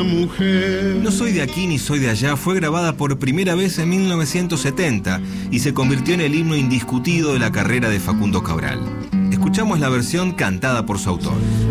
mujer. No soy de aquí ni soy de allá fue grabada por primera vez en 1970 y se convirtió en el himno indiscutido de la carrera de Facundo Cabral. Escuchamos la versión cantada por su autor.